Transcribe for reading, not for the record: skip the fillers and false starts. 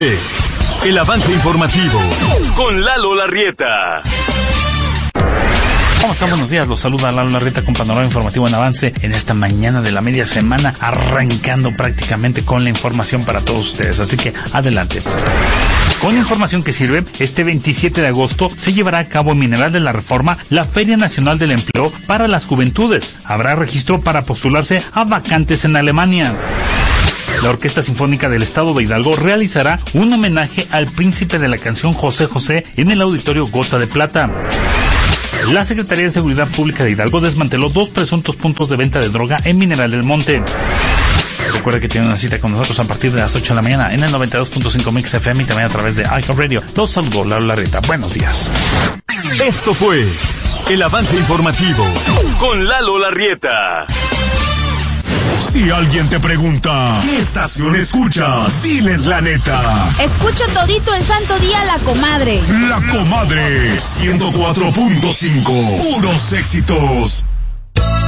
El avance informativo con Lalo Larrieta. ¿Cómo están? Buenos días, los saluda Lalo Larrieta con panorama informativo en avance en esta mañana de la media semana, arrancando prácticamente con la información para todos ustedes, así que adelante. Con información que sirve, este 27 de agosto se llevará a cabo en Mineral de la Reforma la Feria Nacional del Empleo para las Juventudes. Habrá registro para postularse a vacantes en Alemania. La Orquesta Sinfónica del Estado de Hidalgo realizará un homenaje al príncipe de la canción José José en el Auditorio Gota de Plata. La Secretaría de Seguridad Pública de Hidalgo desmanteló 2 presuntos puntos de venta de droga en Mineral del Monte. Recuerda que tiene una cita con nosotros a partir de las 8 de la mañana en el 92.5 Mix FM y también a través de iHeartRadio. Los saludos, Lalo Larrieta. Buenos días. Esto fue el avance informativo con Lalo Larrieta. Si alguien te pregunta, ¿qué estación escuchas? Diles la neta. Escucho todito el santo día La Comadre. La Comadre, 104.5. Puros éxitos.